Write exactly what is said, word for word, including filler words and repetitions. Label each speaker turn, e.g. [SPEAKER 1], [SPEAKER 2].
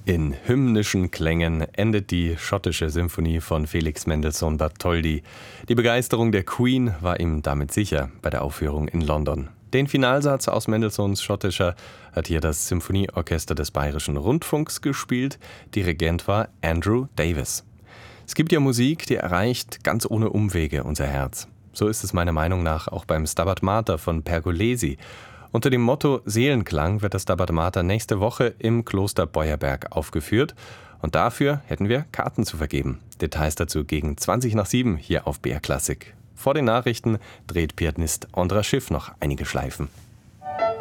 [SPEAKER 1] In hymnischen Klängen endet die schottische Symphonie von Felix Mendelssohn Bartholdy. Die Begeisterung der Queen war ihm damit sicher bei der Aufführung in London. Den Finalsatz aus Mendelssohns schottischer hat hier das Symphonieorchester des Bayerischen Rundfunks gespielt. Dirigent war Andrew Davis. Es gibt ja Musik, die erreicht ganz ohne Umwege unser Herz. So ist es meiner Meinung nach auch beim Stabat Mater von Pergolesi. Unter dem Motto Seelenklang wird das Stabat Mater nächste Woche im Kloster Beuerberg aufgeführt. Und dafür hätten wir Karten zu vergeben. Details dazu gegen zwanzig nach sieben hier auf B R Klassik. Vor den Nachrichten dreht Pianist Ondra Schiff noch einige Schleifen.